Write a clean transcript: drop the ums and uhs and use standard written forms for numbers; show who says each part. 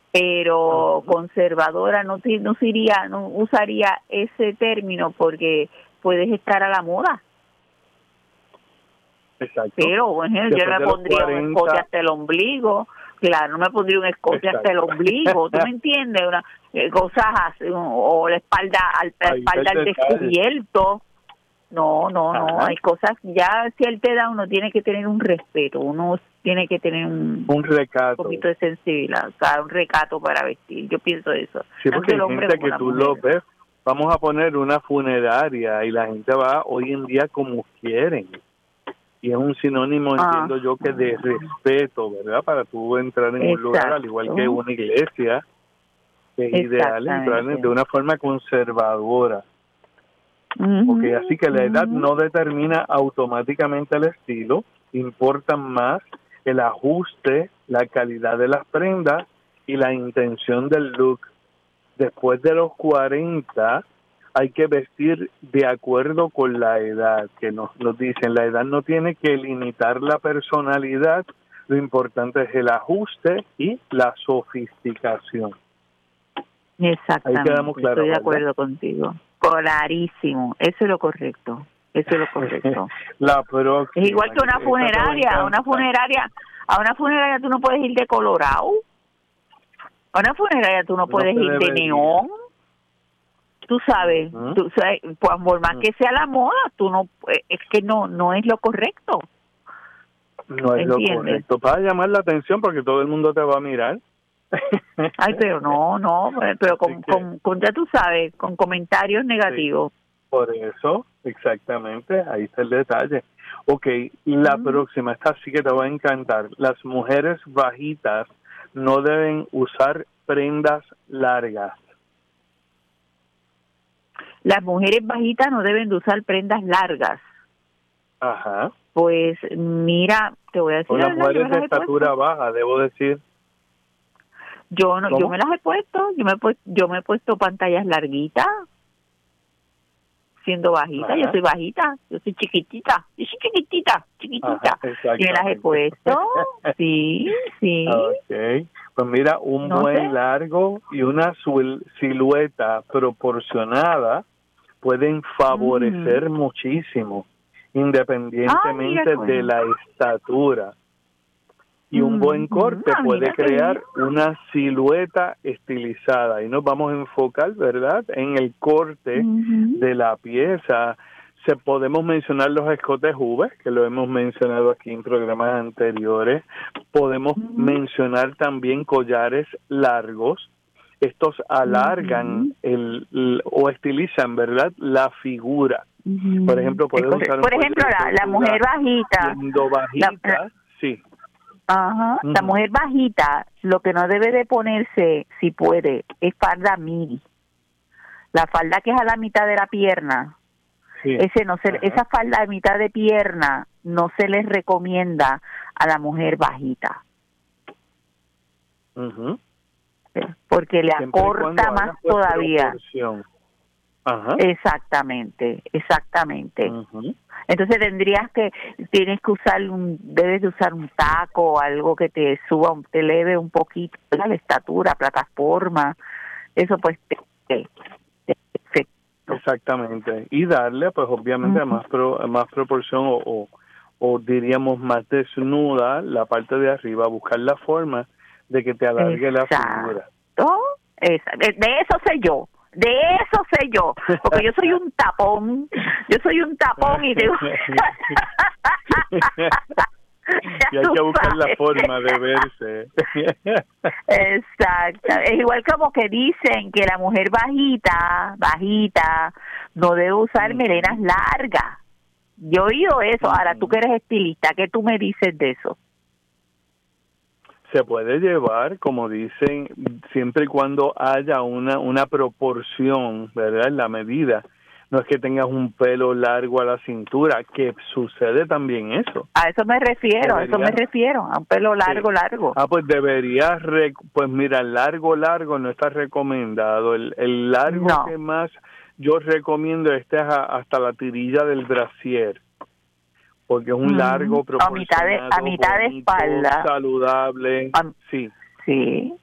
Speaker 1: pero conservadora no usaría ese término porque puedes estar a la moda.
Speaker 2: Exacto.
Speaker 1: Pero bueno, yo no me pondría 40... un escote hasta el ombligo. Claro, no me pondría un escote hasta el ombligo, ¿tú me entiendes? Cosas así, o la espalda al descubierto. No, hay cosas, ya si él te da, uno tiene que tener un respeto, uno tiene que tener un
Speaker 2: recato,
Speaker 1: un poquito de sensibilidad, o sea, un recato para vestir, yo pienso eso.
Speaker 2: Sí, porque hay gente que tú lo ves, vamos a poner una funeraria y la gente va hoy en día como quieren. Y es un sinónimo, entiendo yo, que de respeto, ¿verdad? Para tú entrar en un lugar, al igual que una iglesia, es ideal entrar de una forma conservadora. Okay, así que la edad no determina automáticamente el estilo, importa más el ajuste, la calidad de las prendas y la intención del look. Después de los 40 hay que vestir de acuerdo con la edad, que nos dicen, la edad no tiene que limitar la personalidad, lo importante es el ajuste y la sofisticación.
Speaker 1: Exactamente, ahí quedamos claros, estoy de acuerdo contigo. Clarísimo, eso es lo correcto.
Speaker 2: La próxima,
Speaker 1: es igual que una funeraria, a una funeraria tú no puedes ir de colorado. A una funeraria tú no puedes ir de neón. Tú sabes, pues por más que sea la moda, tú no, es que no es lo correcto.
Speaker 2: No es lo correcto. Para llamar la atención porque todo el mundo te va a mirar.
Speaker 1: Ay, pero pero con ya tú sabes, con comentarios negativos.
Speaker 2: Sí, por eso, exactamente, ahí está el detalle. Okay, la próxima, esta sí que te va a encantar. Las mujeres bajitas no deben usar prendas largas.
Speaker 1: Las mujeres bajitas no deben de usar prendas largas.
Speaker 2: Ajá.
Speaker 1: Pues mira, te voy a decir.
Speaker 2: O las mujeres de estatura baja, debo decir.
Speaker 1: Yo me las he puesto, yo me he puesto pantallas larguitas, siendo bajita. Yo soy bajita, yo soy chiquitita,
Speaker 2: Ajá,
Speaker 1: y me las he puesto, sí.
Speaker 2: Okay. Pues mira, buen largo y una silueta proporcionada pueden favorecer muchísimo, independientemente de la estatura. Y un buen corte puede crear una silueta estilizada. Y nos vamos a enfocar, ¿verdad?, en el corte de la pieza. Podemos mencionar los escotes V, que lo hemos mencionado aquí en programas anteriores. Podemos mencionar también collares largos. Estos alargan o estilizan, ¿verdad?, la figura. Por ejemplo, podemos usar
Speaker 1: la mujer bajita.
Speaker 2: Siendo bajita, sí.
Speaker 1: Ajá. La mujer bajita, lo que no debe de ponerse, si puede, es falda midi. La falda que es a la mitad de la pierna, esa falda a mitad de pierna no se les recomienda a la mujer bajita. Porque le acorta más todavía.
Speaker 2: Ajá.
Speaker 1: Exactamente. Entonces debes de usar un taco o algo que te suba, te eleve un poquito la estatura, plataforma, eso pues
Speaker 2: exactamente, y darle pues obviamente más proporción o diríamos más desnuda la parte de arriba, buscar la forma de que te alargue la figura.
Speaker 1: De eso sé yo, porque yo soy un tapón, y digo...
Speaker 2: Y hay que buscar la forma de verse.
Speaker 1: Exacto, es igual como que dicen que la mujer bajita, no debe usar melenas largas. Yo he oído eso, ahora tú que eres estilista, ¿qué tú me dices de eso?
Speaker 2: Se puede llevar, como dicen, siempre y cuando haya una proporción, ¿verdad?, en la medida. No es que tengas un pelo largo a la cintura, que sucede también eso.
Speaker 1: A eso me refiero, a un pelo largo.
Speaker 2: Pues deberías, pues mira, largo no está recomendado. El largo que más yo recomiendo hasta la tirilla del brasier. Porque es un largo proporcionado,
Speaker 1: a mitad de espalda,
Speaker 2: saludable, sí.